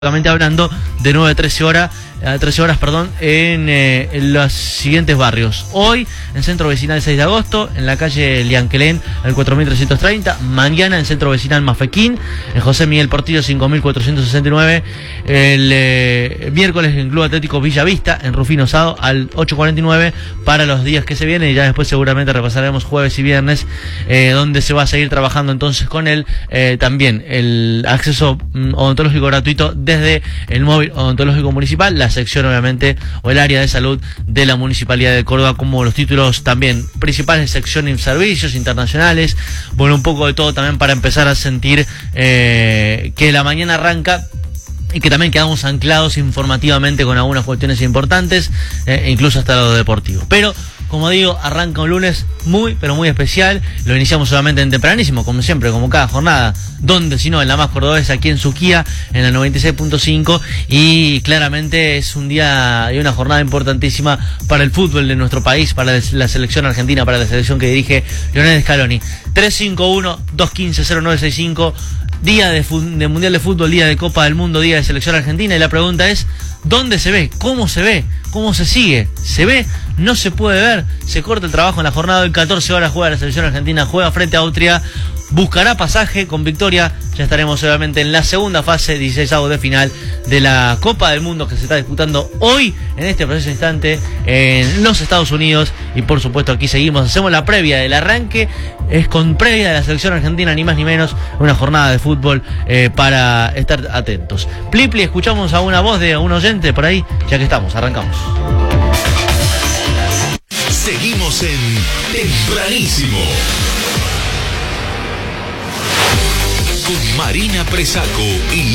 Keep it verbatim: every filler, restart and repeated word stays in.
Hablando de nueve a trece horas, a trece horas perdón, en, eh, en los siguientes barrios. Hoy en Centro Vecinal seis de agosto, en la calle Lianquelén, el cuatro mil trescientos treinta. Mañana en Centro Vecinal Mafequín, en José Miguel Portillo cinco mil cuatrocientos sesenta y nueve. El eh, miércoles en Club Atlético Villavista, en Rufino Sado, al ocho cuarenta y nueve, para los días que se vienen. Y ya después seguramente repasaremos jueves y viernes, eh, donde se va a seguir trabajando entonces con él. Eh, también el acceso mm, odontológico gratuito desde el móvil odontológico municipal, la sección obviamente o el área de salud de la Municipalidad de Córdoba, como los títulos también principales, sección y servicios internacionales, bueno, un poco de todo también para empezar a sentir eh, que la mañana arranca y que también quedamos anclados informativamente con algunas cuestiones importantes, eh, incluso hasta lo deportivo. Pero como digo, arranca un lunes muy, pero muy especial. Lo iniciamos solamente en tempranísimo, como siempre, como cada jornada. Donde, si no, en la más cordobesa, aquí en Suquía, en la noventa y seis punto cinco. Y claramente es un día y una jornada importantísima para el fútbol de nuestro país, para la selección argentina, para la selección que dirige Lionel Scaloni. tres cinco uno, dos uno cinco, cero nueve seis cinco. Día de, de Mundial de Fútbol, día de Copa del Mundo, día de Selección Argentina. Y la pregunta es, ¿dónde se ve? ¿Cómo se ve? ¿Cómo se sigue? ¿Se ve? ¿No se puede ver? Se corta el trabajo en la jornada. Hoy catorce horas juega la Selección Argentina, juega frente a Austria. Buscará pasaje con victoria. Ya estaremos obviamente en la segunda fase, dieciseisavos de final de la Copa del Mundo, que se está disputando hoy, en este preciso instante, en los Estados Unidos. Y por supuesto aquí seguimos, hacemos la previa del arranque. Es con previa de la Selección Argentina, ni más ni menos, una jornada de fútbol eh, para estar atentos. Plipli, escuchamos a una voz de un oyente por ahí, ya que estamos, arrancamos. Seguimos en Tempranísimo con Marina Presaco y